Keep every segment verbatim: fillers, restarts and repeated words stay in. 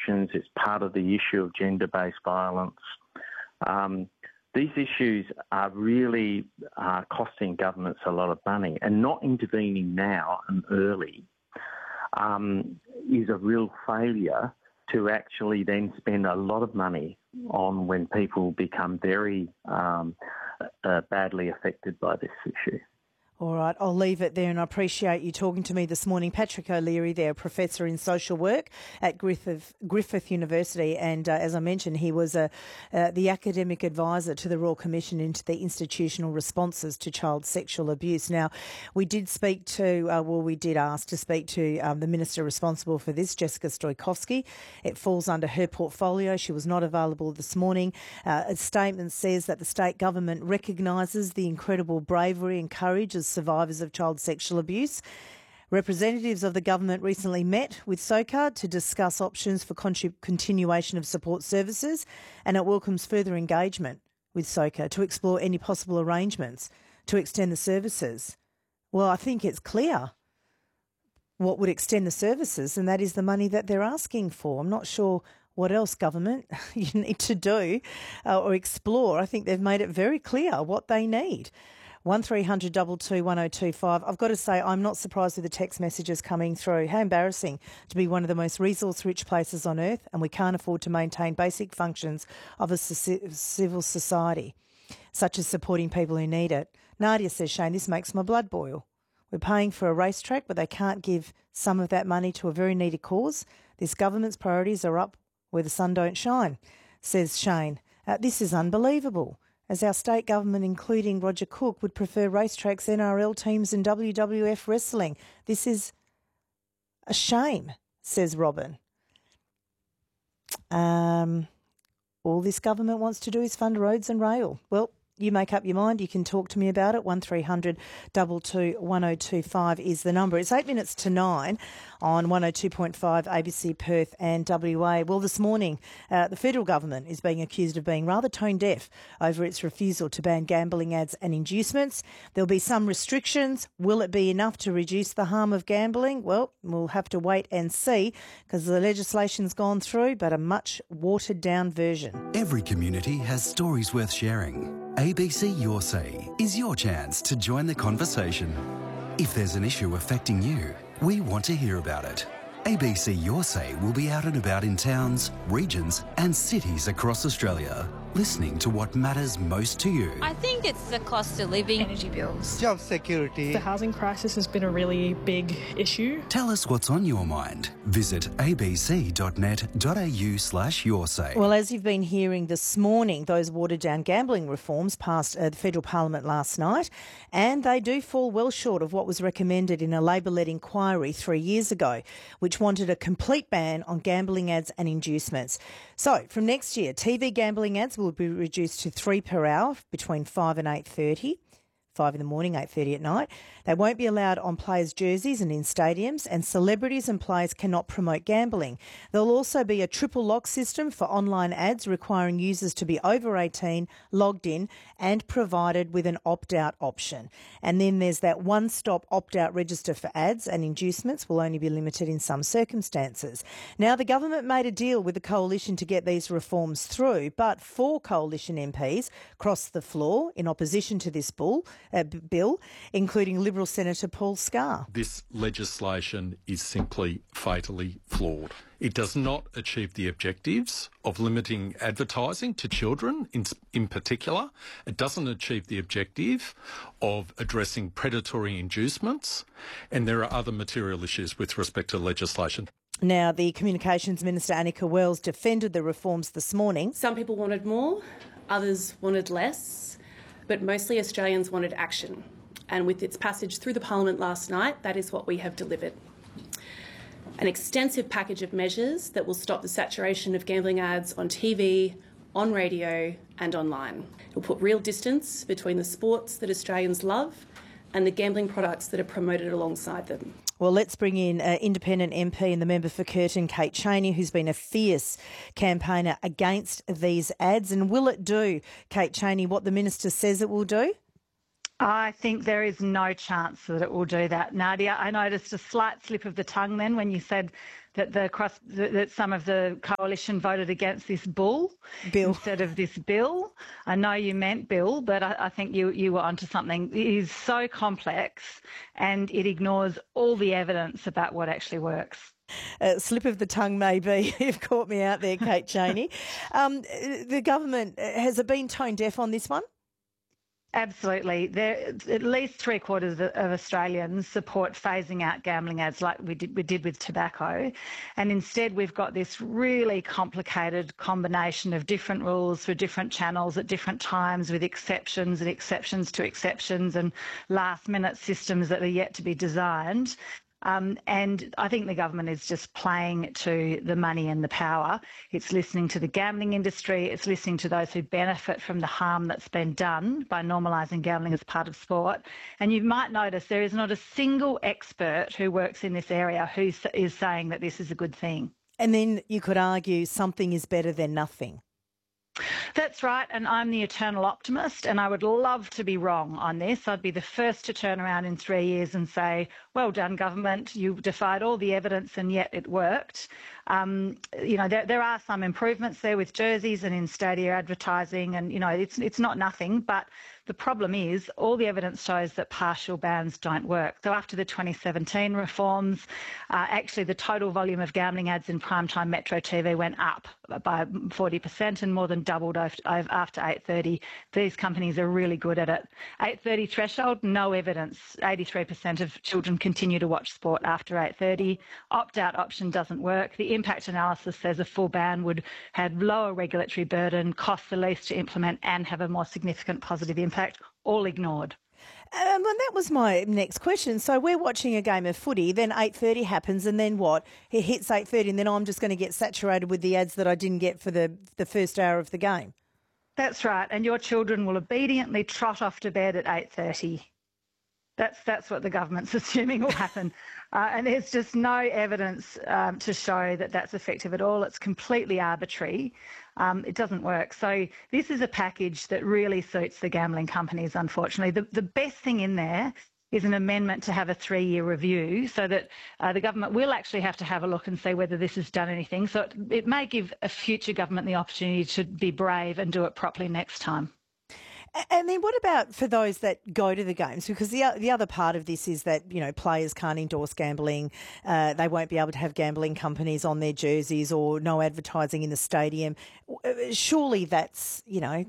addictions. It's part of the issue of gender-based violence. Um, these issues are really uh, costing governments a lot of money, and not intervening now and early um, is a real failure to actually then spend a lot of money on when people become very um, uh, badly affected by this issue. All right, I'll leave it there, and I appreciate you talking to me this morning. Patrick O'Leary there, Professor in Social Work at Griffith, Griffith University, and uh, as I mentioned, he was uh, uh, the academic advisor to the Royal Commission into the institutional responses to child sexual abuse. Now, we did speak to, uh, well, we did ask to speak to um, the Minister responsible for this, Jessica Stoikovski. It falls under her portfolio. She was not available this morning. Uh, a statement says that the state government recognises the incredible bravery and courage of survivors of child sexual abuse. Representatives of the government recently met with SOCAR to discuss options for contrib- continuation of support services, and it welcomes further engagement with SOCAR to explore any possible arrangements to extend the services. Well, I think it's clear what would extend the services, and that is the money that they're asking for. I'm not sure what else, government, you need to do uh, or explore. I think they've made it very clear what they need. one three hundred two two one oh two five. I've got to say, I'm not surprised with the text messages coming through. How embarrassing to be one of the most resource-rich places on earth, and we can't afford to maintain basic functions of a civil society, such as supporting people who need it. Nadia says, Shane, this makes my blood boil. We're paying for a racetrack, but they can't give some of that money to a very needed cause. This government's priorities are up where the sun don't shine, says Shane. Uh, this is unbelievable, as our state government, including Roger Cook, would prefer racetracks, N R L teams and W W F wrestling. This is a shame, says Robin. Um, all this government wants to do is fund roads and rail. Well, you make up your mind. You can talk to me about it. one three hundred two two one oh two five is the number. It's eight minutes to nine on one oh two point five A B C Perth and W A. Well, this morning, uh, the federal government is being accused of being rather tone deaf over its refusal to ban gambling ads and inducements. There'll be some restrictions. Will it be enough to reduce the harm of gambling? Well, we'll have to wait and see, because the legislation's gone through, but a much watered down version. Every community has stories worth sharing. A B C Your Say is your chance to join the conversation. If there's an issue affecting you, we want to hear about it. A B C Your Say will be out and about in towns, regions and cities across Australia, listening to what matters most to you. I think it's the cost of living. Energy bills. Job security. The housing crisis has been a really big issue. Tell us what's on your mind. Visit abc.net.au slash your say. Well, as you've been hearing this morning, those watered-down gambling reforms passed uh, the federal parliament last night, and they do fall well short of what was recommended in a Labor-led inquiry three years ago, which wanted a complete ban on gambling ads and inducements. So, from next year, T V gambling ads will be reduced to three per hour between five and eight thirty. five in the morning, eight thirty at night. They won't be allowed on players' jerseys and in stadiums, and celebrities and players cannot promote gambling. There'll also be a triple lock system for online ads requiring users to be over eighteen, logged in and provided with an opt-out option. And then there's that one-stop opt-out register for ads, and inducements will only be limited in some circumstances. Now, the government made a deal with the coalition to get these reforms through, but four coalition M Ps crossed the floor in opposition to this bull. Uh, b- bill, including Liberal Senator Paul Scar. This legislation is simply fatally flawed. It does not achieve the objectives of limiting advertising to children in, in particular. It doesn't achieve the objective of addressing predatory inducements, and there are other material issues with respect to legislation. Now, the Communications Minister, Annika Wells, defended the reforms this morning. Some people wanted more, others wanted less. But mostly Australians wanted action. And with its passage through the Parliament last night, that is what we have delivered. An extensive package of measures that will stop the saturation of gambling ads on T V, on radio and online. It will put real distance between the sports that Australians love and the gambling products that are promoted alongside them. Well, let's bring in uh, independent M P and the member for Curtin, Kate Chaney, who's been a fierce campaigner against these ads. And will it do, Kate Chaney, what the minister says it will do? I think there is no chance that it will do that, Nadia. I noticed a slight slip of the tongue then when you said that the cross that some of the coalition voted against this bull bill instead of this bill. I know you meant bill, but I, I think you you were onto something. It is so complex, and it ignores all the evidence about what actually works. Uh, slip of the tongue, maybe. You've caught me out there, Kate Chaney. Um, the government, has it been tone deaf on this one? Absolutely. There, at least three quarters of Australians support phasing out gambling ads like we did, we did with tobacco. And instead, we've got this really complicated combination of different rules for different channels at different times, with exceptions and exceptions to exceptions and last minute systems that are yet to be designed. Um, and I think the government is just playing to the money and the power. It's listening to the gambling industry. It's listening to those who benefit from the harm that's been done by normalising gambling as part of sport. And you might notice there is not a single expert who works in this area who is saying that this is a good thing. And then you could argue something is better than nothing. That's right, and I'm the eternal optimist, and I would love to be wrong on this. I'd be the first to turn around in three years and say, well done, government, you defied all the evidence and yet it worked. Um, you know, there, there are some improvements there with jerseys and in stadia advertising, and, you know, it's it's not nothing, but the problem is all the evidence shows that partial bans don't work. So after the twenty seventeen reforms, uh, actually the total volume of gambling ads in primetime Metro T V went up by forty percent and more than doubled after eight thirty. These companies are really good at it. eight thirty threshold, no evidence. eighty-three percent of children continue to watch sport after eight thirty. Opt-out option doesn't work. The impact analysis says a full ban would have lower regulatory burden, cost the least to implement and have a more significant positive impact. Impact, all ignored. Um, and that was my next question. So we're watching a game of footy, then eight thirty happens, and then what? It hits eight thirty, and then I'm just going to get saturated with the ads that I didn't get for the, the first hour of the game. That's right, and your children will obediently trot off to bed at eight thirty. That's that's what the government's assuming will happen. Uh, and there's just no evidence um, to show that that's effective at all. It's completely arbitrary. Um, it doesn't work. So this is a package that really suits the gambling companies, unfortunately. The, the best thing in there is an amendment to have a three-year review so that uh, the government will actually have to have a look and see whether this has done anything. So it, it may give a future government the opportunity to be brave and do it properly next time. And then what about for those that go to the games? Because the the other part of this is that, you know, players can't endorse gambling. Uh, they won't be able to have gambling companies on their jerseys or no advertising in the stadium. Surely that's, you know,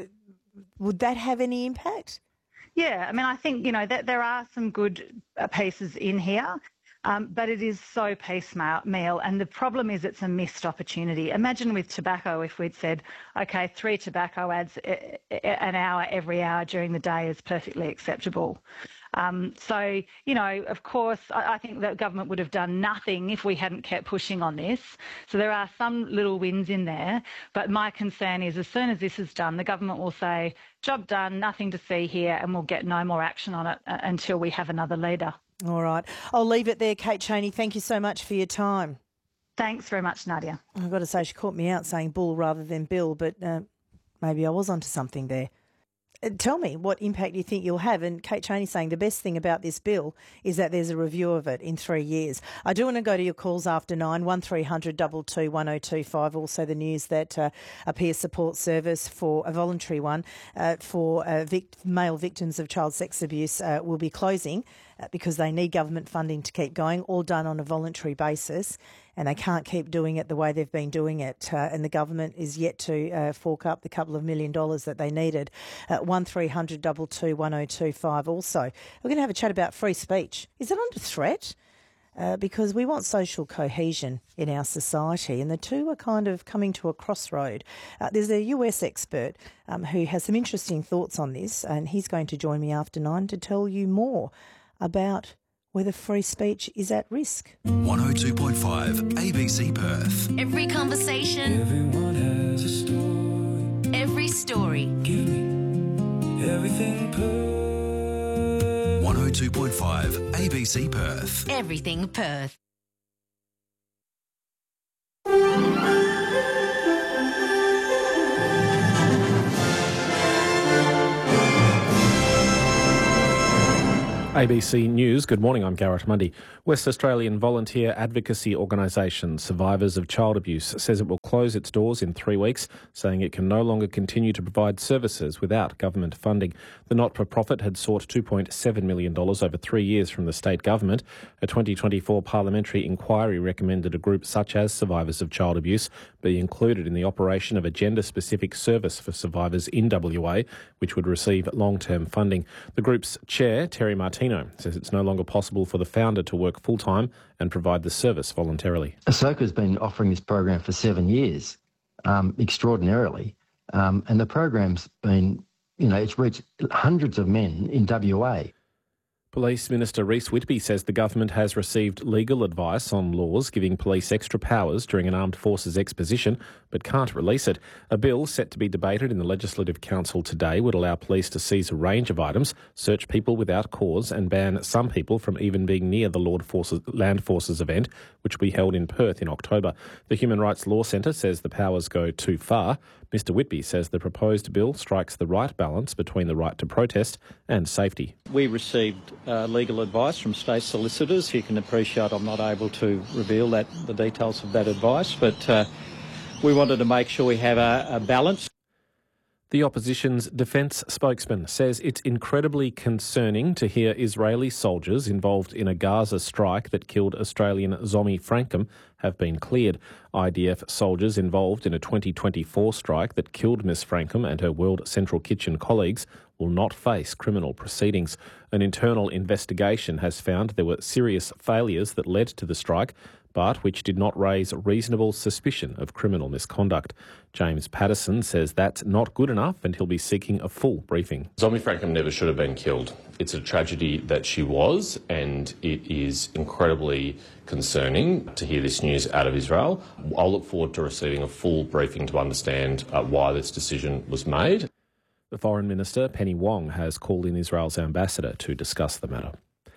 would that have any impact? Yeah, I mean, I think, you know, that there are some good pieces in here. Um, but it is so piecemeal, and the problem is it's a missed opportunity. Imagine with tobacco if we'd said, okay, three tobacco ads an hour every hour during the day is perfectly acceptable. Um, so, you know, of course, I, I think that government would have done nothing if we hadn't kept pushing on this. So there are some little wins in there, but my concern is as soon as this is done, the government will say, job done, nothing to see here, and we'll get no more action on it uh, until we have another leader. All right. I'll leave it there, Kate Chaney. Thank you so much for your time. Thanks very much, Nadia. I've got to say, she caught me out saying bull rather than bill, but uh, maybe I was onto something there. Uh, tell me what impact you think you'll have. And Kate Chaney saying the best thing about this bill is that there's a review of it in three years. I do want to go to your calls after nine, one three hundred two two one oh two five. Also the news that uh, a peer support service for a voluntary one uh, for uh, vic- male victims of child sex abuse uh, will be closing uh, because they need government funding to keep going, all done on a voluntary basis. And they can't keep doing it the way they've been doing it. Uh, and the government is yet to uh, fork up the couple of million dollars that they needed. Uh, one three hundred two two one oh two five. Also, we're going to have a chat about free speech. Is it under threat? Uh, because we want social cohesion in our society, and the two are kind of coming to a crossroad. Uh, there's a U S expert um, who has some interesting thoughts on this, and he's going to join me after nine to tell you more about whether free speech is at risk. one oh two point five A B C Perth. Every conversation. Everyone has a story. Every story. Give me everything Perth. one oh two point five A B C Perth. Everything Perth. A B C News, good morning, I'm Garrett Mundy. West Australian volunteer advocacy organisation Survivors of Child Abuse says it will close its doors in three weeks, saying it can no longer continue to provide services without government funding. The not-for-profit had sought two point seven million dollars over three years from the state government. A twenty twenty-four parliamentary inquiry recommended a group such as Survivors of Child Abuse be included in the operation of a gender-specific service for survivors in W A, which would receive long-term funding. The group's chair, Terry Martino, says it's no longer possible for the founder to work full-time and provide the service voluntarily. Ahsoka's been offering this program for seven years, um, extraordinarily, um, and the program's been, you know, it's reached hundreds of men in W A. Police Minister Reece Whitby says the government has received legal advice on laws giving police extra powers during an armed forces exposition, but can't release it. A bill set to be debated in the Legislative Council today would allow police to seize a range of items, search people without cause and ban some people from even being near the Lord Forces, Land Forces event, which will be held in Perth in October. The Human Rights Law Centre says the powers go too far. Mister Whitby says the proposed bill strikes the right balance between the right to protest and safety. We received uh, legal advice from state solicitors. You can appreciate I'm not able to reveal that the details of that advice, but uh, we wanted to make sure we have a, a balance. The opposition's defence spokesman says it's incredibly concerning to hear Israeli soldiers involved in a Gaza strike that killed Australian Zomi Frankum have been cleared. I D F soldiers involved in a twenty twenty-four strike that killed Miss Frankum and her World Central Kitchen colleagues will not face criminal proceedings. An internal investigation has found there were serious failures that led to the strike, but which did not raise reasonable suspicion of criminal misconduct. James Patterson says that's not good enough and he'll be seeking a full briefing. Zomi Frankum never should have been killed. It's a tragedy that she was, and it is incredibly concerning to hear this news out of Israel. I'll look forward to receiving a full briefing to understand uh, why this decision was made. The Foreign Minister, Penny Wong, has called in Israel's ambassador to discuss the matter.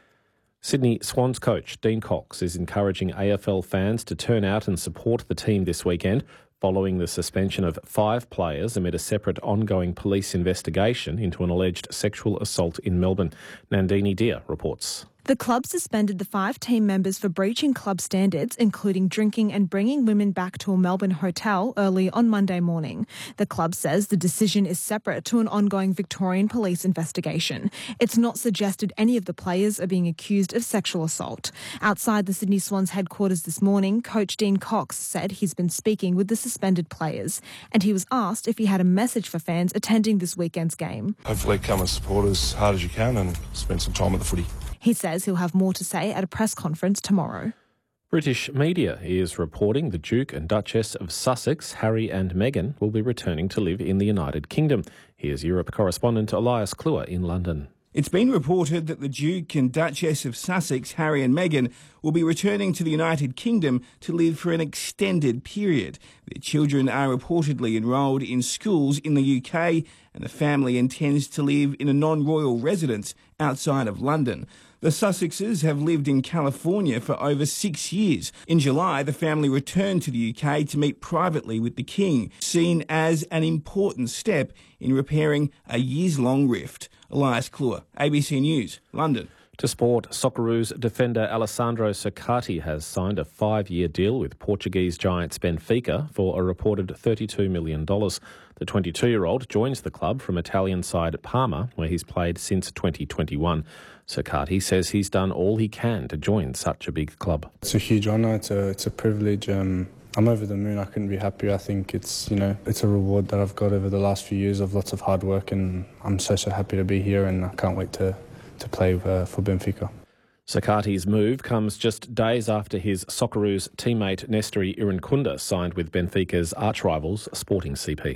Sydney Swans coach Dean Cox is encouraging A F L fans to turn out and support the team this weekend following the suspension of five players amid a separate ongoing police investigation into an alleged sexual assault in Melbourne. Nandini Deer reports. The club suspended the five team members for breaching club standards, including drinking and bringing women back to a Melbourne hotel early on Monday morning. The club says the decision is separate to an ongoing Victorian police investigation. It's not suggested any of the players are being accused of sexual assault. Outside the Sydney Swans headquarters this morning, coach Dean Cox said he's been speaking with the suspended players, and he was asked if he had a message for fans attending this weekend's game. Hopefully come and support as hard as you can and spend some time at the footy. He says he'll have more to say at a press conference tomorrow. British media is reporting the Duke and Duchess of Sussex, Harry and Meghan, will be returning to live in the United Kingdom. Here's Europe correspondent Elias Kluwer in London. It's been reported that the Duke and Duchess of Sussex, Harry and Meghan, will be returning to the United Kingdom to live for an extended period. Their children are reportedly enrolled in schools in the U K, and the family intends to live in a non-royal residence outside of London. The Sussexes have lived in California for over six years. In July, the family returned to the U K to meet privately with the King, seen as an important step in repairing a years-long rift. Elias Kluwer, A B C News, London. To sport, Socceroos defender Alessandro Cercati has signed a five-year deal with Portuguese giants Benfica for a reported thirty-two million dollars. The twenty-two-year-old joins the club from Italian side Parma, where he's played since twenty twenty-one. Cercati says he's done all he can to join such a big club. It's a huge honour, it's a, it's a privilege. Um, I'm over the moon, I couldn't be happier. I think it's, you know, it's a reward that I've got over the last few years of lots of hard work, and I'm so, so happy to be here, and I can't wait to, to play uh, for Benfica. Cercati's move comes just days after his Socceroos teammate Nestori Irankunda signed with Benfica's arch-rivals Sporting C P.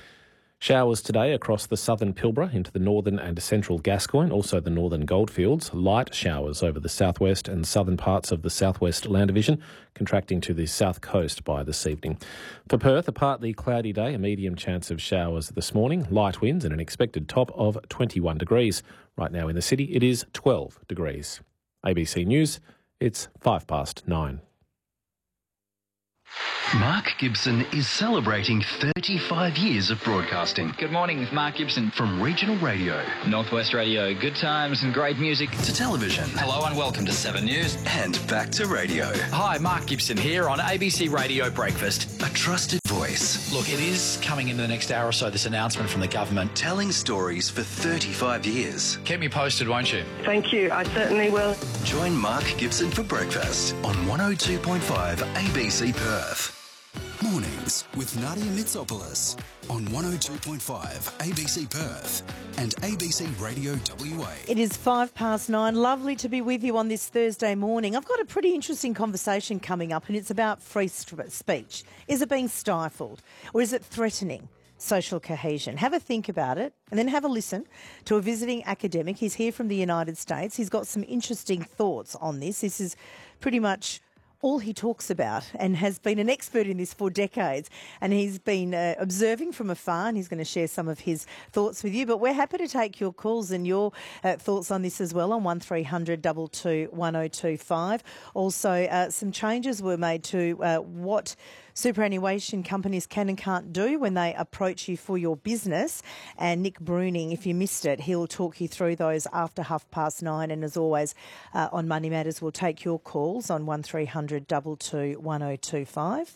Showers today across the southern Pilbara into the northern and central Gascoyne, also the northern Goldfields. Light showers over the southwest and southern parts of the southwest Land Division, contracting to the south coast by this evening. For Perth, a partly cloudy day, a medium chance of showers this morning, light winds and an expected top of twenty-one degrees. Right now in the city, it is twelve degrees. A B C News, it's five past nine. Mark Gibson is celebrating thirty-five years of broadcasting. Good morning, Mark Gibson. From regional radio, Northwest Radio, good times and great music. to television, Hello and welcome to Seven News. and back to radio. Hi, Mark Gibson here on A B C Radio Breakfast. A trusted voice, Look, it is coming in the next hour or so, this announcement from the government. telling stories for thirty-five years. Keep me posted, won't you? Thank you, I certainly will. Join Mark Gibson for breakfast on one oh two point five A B C Perth. Mornings with Nadia Mitsopoulos on one oh two point five A B C Perth and A B C Radio W A. It is five past nine. Lovely to be with you on this Thursday morning. I've got a pretty interesting conversation coming up, and it's about free st- speech. Is it being stifled, or is it threatening social cohesion? Have a think about it, and then have a listen to a visiting academic. He's here from the United States. He's got some interesting thoughts on this. This is pretty much all he talks about, and has been an expert in this for decades. And he's been uh, observing from afar, and he's going to share some of his thoughts with you. But we're happy to take your calls and your uh, thoughts on this as well on one three hundred two two one oh two five. Also, uh, some changes were made to uh, what superannuation companies can and can't do when they approach you for your business. And Nick Bruning, if you missed it, he'll talk you through those after half past nine. And as always, uh, on Money Matters, we'll take your calls on one three hundred two two one oh two five.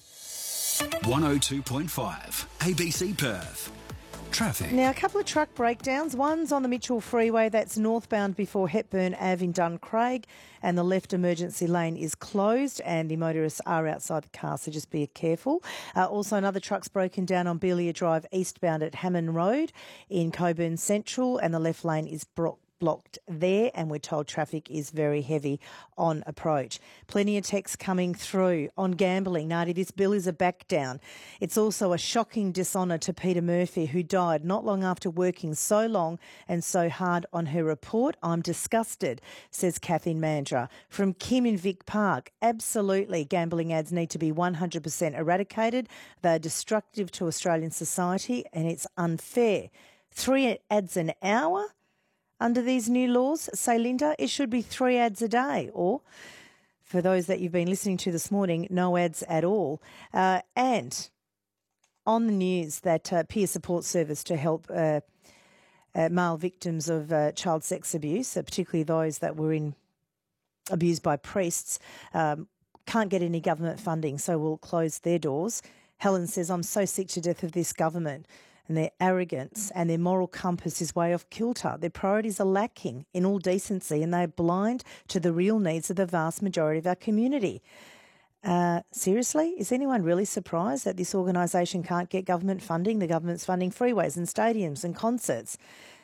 one oh two point five A B C Perth. Traffic. Now, a couple of truck breakdowns. One's on the Mitchell Freeway, that's northbound before Hepburn Ave in Duncraig, and the left emergency lane is closed and the motorists are outside the car, so just be careful. Uh, also, another truck's broken down on Belia Drive eastbound at Hammond Road in Coburn Central, and the left lane is bro- blocked there, and we're told traffic is very heavy on approach. Plenty of texts coming through on gambling. Nadi, this bill is a back down. It's also a shocking dishonour to Peter Murphy, who died not long after working so long and so hard on her report. I'm disgusted, says Kathy Mandra. From Kim in Vic Park, absolutely, gambling ads need to be one hundred percent eradicated. They're destructive to Australian society and it's unfair. Three ads an hour? Under these new laws, say Linda, it should be three ads a day, or for those that you've been listening to this morning, no ads at all. Uh, and on the news, that uh, peer support service to help uh, uh, male victims of uh, child sex abuse, uh, particularly those that were in abused by priests, um, can't get any government funding, so will close their doors. Helen says, I'm so sick to death of this government. And their arrogance and their moral compass is way off kilter. Their priorities are lacking in all decency, and they are blind to the real needs of the vast majority of our community. Uh, seriously, is anyone really surprised that this organisation can't get government funding? The government's funding freeways and stadiums and concerts.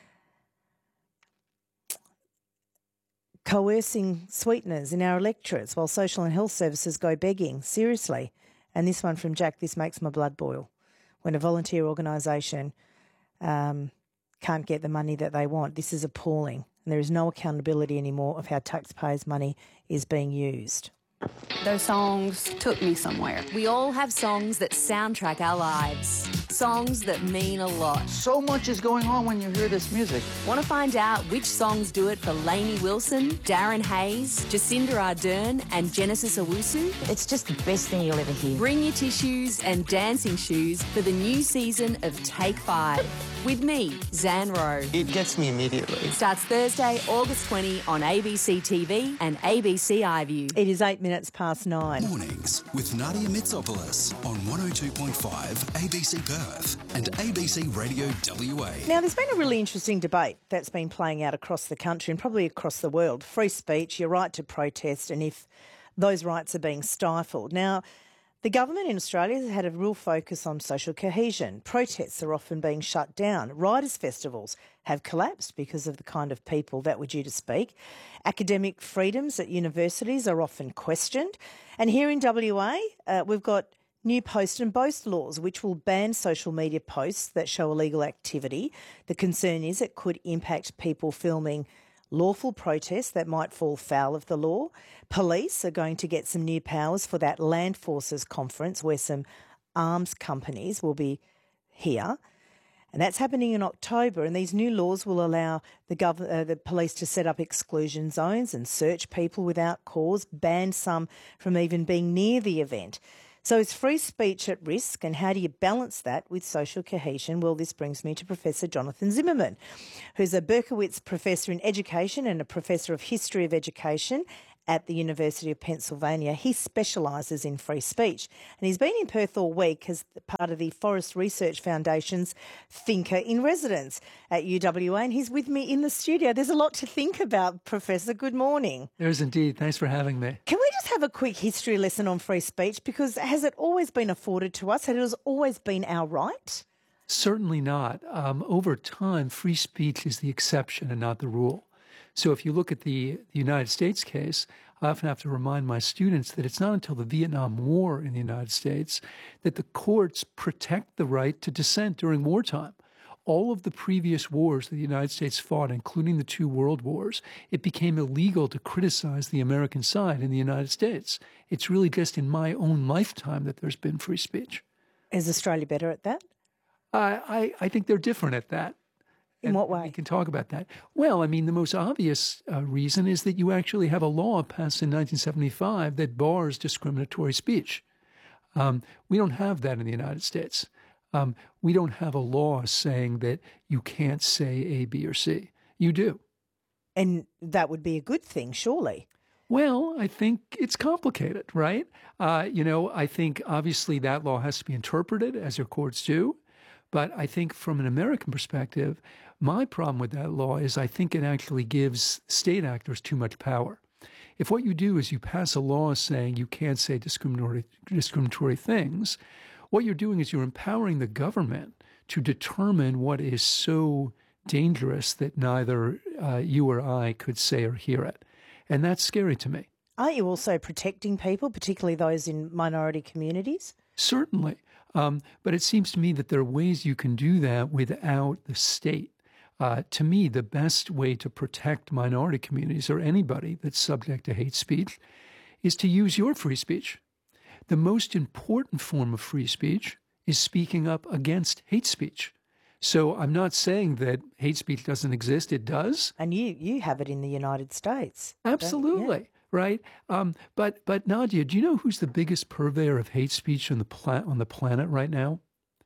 Coercing sweeteners in our electorates while social and health services go begging. Seriously. And this one from Jack, this makes my blood boil. When a volunteer organisation um, can't get the money that they want. This is appalling, and there is no accountability anymore of how taxpayers' money is being used. Those songs took me somewhere. We all have songs that soundtrack our lives. Songs that mean a lot. So much is going on when you hear this music. Want to find out which songs do it for Lainey Wilson, Darren Hayes, Jacinda Ardern and Genesis Owusu? It's just the best thing you'll ever hear. Bring your tissues and dancing shoes for the new season of Take Five. With me, Zan Rowe. It gets me immediately. Starts Thursday, August twentieth on A B C T V and A B C iView. It is eight minutes past nine. Mornings with Nadia Mitsopoulos on one oh two point five A B C Perth and A B C Radio W A. Now, there's been a really interesting debate that's been playing out across the country and probably across the world. Free speech, your right to protest, and if those rights are being stifled. Now, the government in Australia has had a real focus on social cohesion. Protests are often being shut down. Writers' festivals have collapsed because of the kind of people that were due to speak. Academic freedoms at universities are often questioned. And here in W A, uh, we've got new post and boast laws, which will ban social media posts that show illegal activity. The concern is it could impact people filming lawful protests that might fall foul of the law. Police are going to get some new powers for that Land Forces conference where some arms companies will be here. And that's happening in October, and these new laws will allow the gov- uh, the police to set up exclusion zones and search people without cause, ban some from even being near the event. So is free speech at risk, and how do you balance that with social cohesion? Well, this brings me to Professor Jonathan Zimmerman, who's a Berkowitz Professor in Education and a Professor of History of Education at the University of Pennsylvania. He specialises in free speech, and he's been in Perth all week as part of the Forest Research Foundation's Thinker in Residence at U W A, and he's with me in the studio. There's a lot to think about, Professor. Good morning. There is indeed. Thanks for having me. Can we just have a quick history lesson on free speech? Because has it always been afforded to us? Has it always been our right? Certainly not. Um, over time, free speech is the exception and not the rule. So if you look at the, the United States case, I often have to remind my students that it's not until the Vietnam War in the United States that the courts protect the right to dissent during wartime. All of the previous wars that the United States fought, including the two world wars, it became illegal to criticize the American side in the United States. It's really just in my own lifetime that there's been free speech. Is Australia better at that? I, I, I think they're different at that. In what way? We can talk about that. Well, I mean, the most obvious uh, reason is that you actually have a law passed in nineteen seventy-five that bars discriminatory speech. Um, we don't have that in the United States. Um, we don't have a law saying that you can't say A, B, or C. You do. And that would be a good thing, surely. Well, I think it's complicated, right? Uh, you know, I think obviously that law has to be interpreted, as your courts do. But I think from an American perspective, my problem with that law is I think it actually gives state actors too much power. If what you do is you pass a law saying you can't say discriminatory, discriminatory things, what you're doing is you're empowering the government to determine what is so dangerous that neither uh, you or I could say or hear it. And that's scary to me. Aren't you also protecting people, particularly those in minority communities? Certainly. Um, but it seems to me that there are ways you can do that without the state. Uh, to me, the best way to protect minority communities or anybody that's subject to hate speech is to use your free speech. The most important form of free speech is speaking up against hate speech. So I'm not saying that hate speech doesn't exist. It does. And you, you have it in the United States. Absolutely. Yeah. Right. Um, but but Nadia, do you know who's the biggest purveyor of hate speech on the pla- on the planet right now?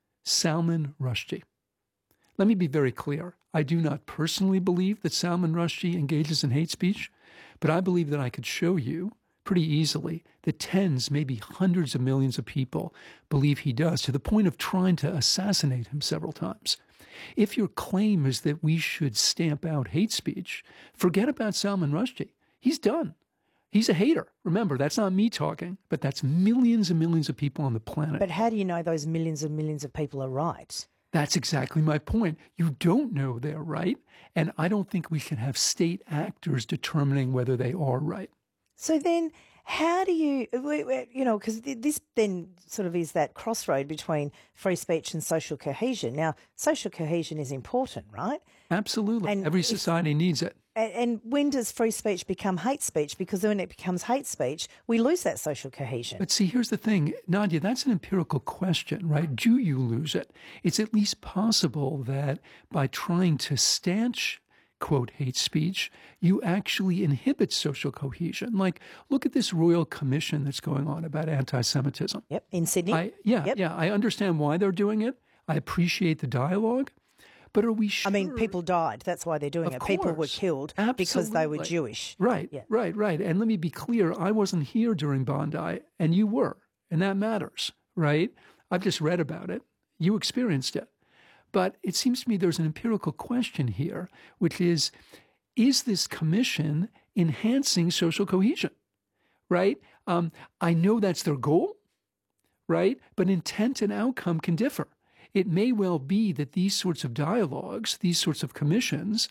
Salman Rushdie. Let me be very clear. I do not personally believe that Salman Rushdie engages in hate speech, but I believe that I could show you pretty easily that tens, maybe hundreds of millions of people believe he does, to the point of trying to assassinate him several times. If your claim is that we should stamp out hate speech, forget about Salman Rushdie. He's done. He's a hater. Remember, that's not me talking, but that's millions and millions of people on the planet. But how do you know those millions and millions of people are right? That's exactly my point. You don't know they're right, and I don't think we can have state actors determining whether they are right. So then how do you, you know, because this then sort of is that crossroad between free speech and social cohesion. Now, social cohesion is important, right? Absolutely. And every society if, needs it. And, and when does free speech become hate speech? Because when it becomes hate speech, we lose that social cohesion. But see, here's the thing, Nadia, that's an empirical question, right? Do you lose it? It's at least possible that by trying to stanch, quote, hate speech, you actually inhibit social cohesion. Like, look at this Royal Commission that's going on about anti-Semitism. Yep, in Sydney. I, yeah, yep. yeah, I understand why they're doing it. I appreciate the dialogue. But are we sure? I mean, people died. That's why they're doing Of it. course. People were killed Absolutely. because they were Jewish. Right, yeah. right, right. And let me be clear, I wasn't here during Bondi, and you were, and that matters, right? I've just read about it. You experienced it. But it seems to me there's an empirical question here, which is, is this commission enhancing social cohesion, right? Um, I know that's their goal, right? But intent and outcome can differ. It may well be that these sorts of dialogues, these sorts of commissions,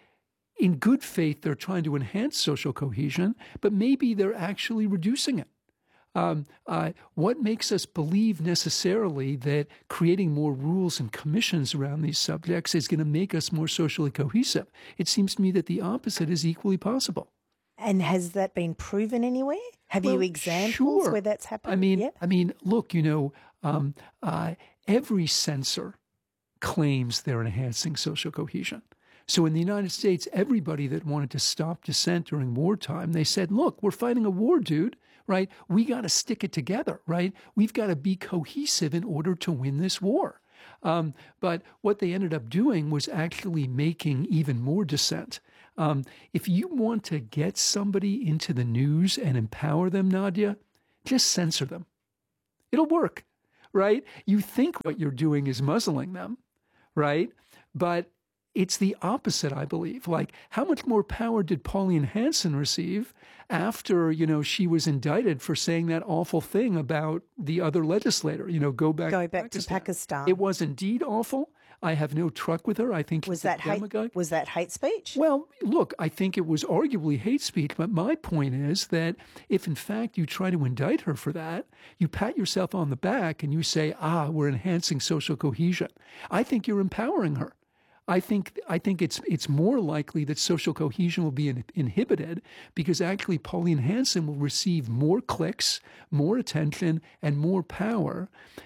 in good faith, they're trying to enhance social cohesion, but maybe they're actually reducing it. Um, uh, what makes us believe necessarily that creating more rules and commissions around these subjects is going to make us more socially cohesive? It seems to me that the opposite is equally possible. And has that been proven anywhere? Have well, you examples sure. where that's happened? I mean, yeah. I mean, look, you know, um, uh, every censor claims they're enhancing social cohesion. So in the United States, everybody that wanted to stop dissent during wartime, they said, look, we're fighting a war, dude. right? We got to stick it together, right? We've got to be cohesive in order to win this war. Um, but what they ended up doing was actually making even more dissent. Um, if you want to get somebody into the news and empower them, Nadia, just censor them. It'll work, right? You think what you're doing is muzzling them, right? But it's the opposite, I believe. Like, how much more power did Pauline Hanson receive after, you know, she was indicted for saying that awful thing about the other legislator, you know, go back, go to, back Pakistan. to Pakistan. It was indeed awful. I have no truck with her. I think was she's that a hate, demagogue. Was that hate speech? Well, look, I think it was arguably hate speech, but my point is that if in fact you try to indict her for that, you pat yourself on the back and you say, ah, we're enhancing social cohesion. I think you're empowering her. I think I think it's it's more likely that social cohesion will be in, inhibited because actually Pauline Hanson will receive more clicks, more attention, and more power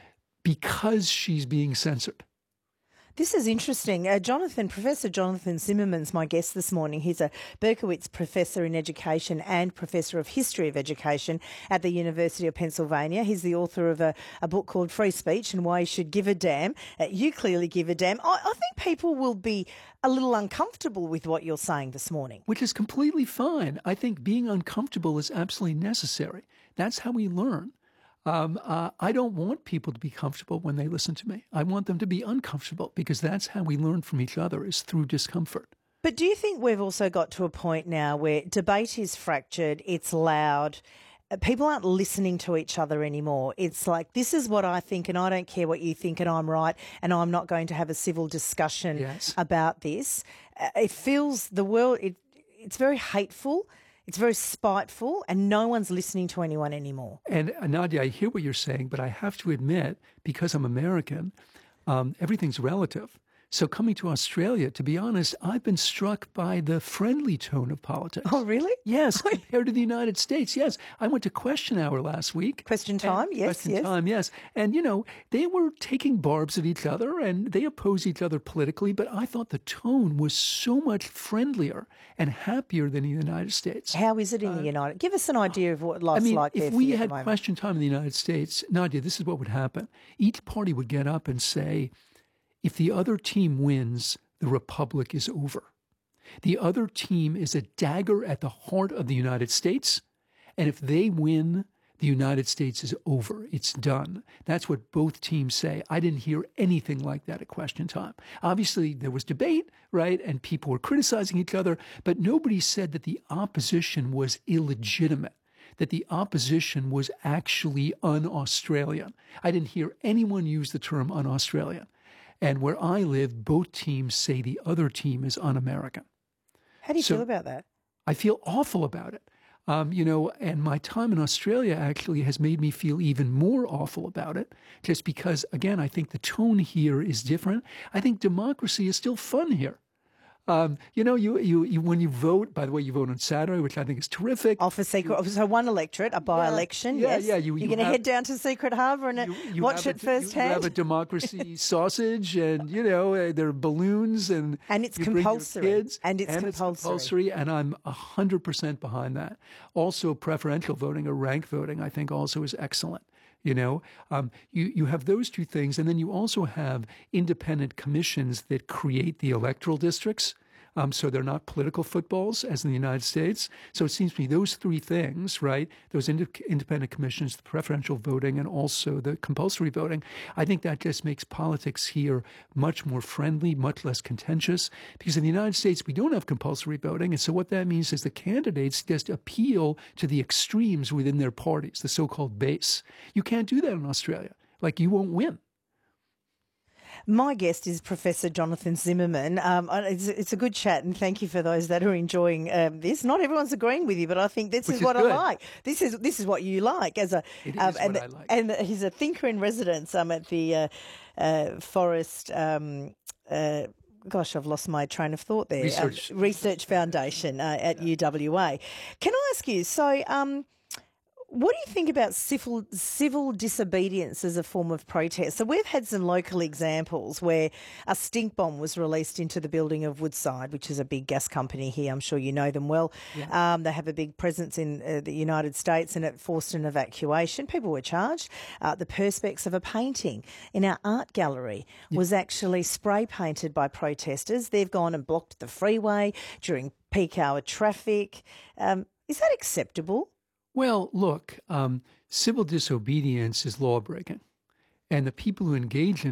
because she's being censored. This is interesting. Uh, Jonathan, Professor Jonathan Zimmerman's my guest this morning. He's a Berkowitz Professor in Education and Professor of History of Education at the University of Pennsylvania. He's the author of a, a book called Free Speech and Why You Should Give a Damn. Uh, you clearly give a damn. I, I think people will be a little uncomfortable with what you're saying this morning. Which is completely fine. I think being uncomfortable is absolutely necessary. That's how we learn. Um, uh, I don't want people to be comfortable when they listen to me. I want them to be uncomfortable because that's how we learn from each other, is through discomfort. But do you think we've also got to a point now where debate is fractured, it's loud, people aren't listening to each other anymore? It's like, this is what I think and I don't care what you think and I'm right and I'm not going to have a civil discussion yes. about this. It feels the world, it, it's very hateful. It's very spiteful and no one's listening to anyone anymore. And uh, Nadia, I hear what you're saying, but I have to admit, because I'm American, um, everything's relative. So coming to Australia, to be honest, I've been struck by the friendly tone of politics. Oh, really? Yes, compared to the United States. Yes. I went to Question Hour last week. Question time, yes, Question yes. time, yes. And, you know, they were taking barbs at each other and they oppose each other politically, but I thought the tone was so much friendlier and happier than in the United States. How is it in uh, the United? Give us an idea of what life's I mean, like there if for we you had at the moment. Question Time in the United States, Nadia, this is what would happen. Each party would get up and say, if the other team wins, the republic is over. The other team is a dagger at the heart of the United States, and if they win, the United States is over. It's done. That's what both teams say. I didn't hear anything like that at Question Time. Obviously, there was debate, right, and people were criticizing each other, but nobody said that the opposition was illegitimate, that the opposition was actually un-Australian. I didn't hear anyone use the term un-Australian. And where I live, both teams say the other team is un-American. How do you so feel about that? I feel awful about it. Um, you know, and my time in Australia actually has made me feel even more awful about it, just because, again, I think the tone here is different. I think democracy is still fun here. Um, you know, you, you, you, when you vote, by the way, you vote on Saturday, which I think is terrific. Oh, for secret, so one electorate, a by-election, yeah, yes. Yeah, you, You're you going to have, head down to Secret Harbour and you, you watch it a, firsthand? You have a democracy sausage and, you know, uh, there are balloons and And it's you compulsory. Bring your kids, and it's and compulsory. It's compulsory, and I'm one hundred percent behind that. Also, preferential voting or rank voting, I think also is excellent. You know, um, you, you have those two things, and then you also have independent commissions that create the electoral districts. Um, so they're not political footballs as in the United States. So it seems to me those three things, right, those ind- independent commissions, the preferential voting, and also the compulsory voting, I think that just makes politics here much more friendly, much less contentious. Because in the United States, we don't have compulsory voting. And so what that means is the candidates just appeal to the extremes within their parties, the so-called base. You can't do that in Australia. Like, you won't win. My guest is Professor Jonathan Zimmerman. Um, it's, it's a good chat, and thank you for those that are enjoying um, this. Not everyone's agreeing with you, but I think this Which is is what good. I like. This is this is what you like as a. It um, is and, what I like. And he's a thinker in residence um, at the uh, uh, Forest. Um, uh, Gosh, I've lost my train of thought there. Research, um, Research Foundation uh, at yeah. U W A. Can I ask you? So. Um, What do you think about civil civil disobedience as a form of protest? So we've had some local examples where a stink bomb was released into the building of Woodside, which is a big gas company here. I'm sure you know them well. Yeah. Um, they have a big presence in uh, the United States, and it forced an evacuation. People were charged. Uh, the perspex of a painting in our art gallery yeah. was actually spray painted by protesters. They've gone and blocked the freeway during peak hour traffic. Um, is that acceptable? Well, look, um, civil disobedience is law breaking. And the people who engage in